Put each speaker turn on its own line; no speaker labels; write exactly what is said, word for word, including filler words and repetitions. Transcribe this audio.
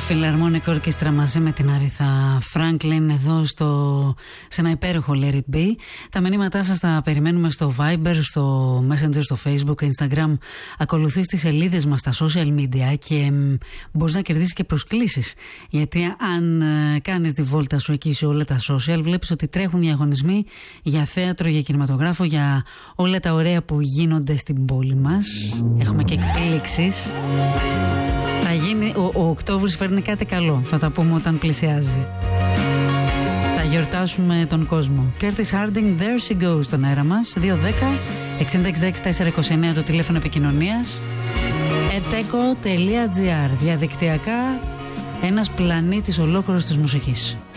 Philharmonic Orchestra μαζί με την Aretha Franklin εδώ στο, σε ένα υπέροχο Let It Be. Τα μηνύματά σας τα περιμένουμε στο Viber, στο Messenger, στο Facebook, Instagram. Ακολουθείς τις σελίδες μας στα social media και μ, μπορείς να κερδίσεις και προσκλήσεις. Γιατί αν ε, κάνεις τη βόλτα σου εκεί σε όλα τα social, βλέπεις ότι τρέχουν διαγωνισμοί για θέατρο, για κινηματογράφο, για όλα τα ωραία που γίνονται στην πόλη μας. Έχουμε και εκπλήξεις. Θα γίνει, ο, ο Οκτώβρης φέρνει κάτι καλό. Θα τα πούμε όταν πλησιάζει. Θα γιορτάσουμε τον κόσμο. Curtis Harding, There She Goes στον αέρα μας. δύο δέκα εξήντα εξήντα έξι τετρακόσια είκοσι εννέα το τηλέφωνο επικοινωνίας. eteco τελεία gr. Διαδικτυακά ένας πλανήτης ολόκληρος της μουσικής.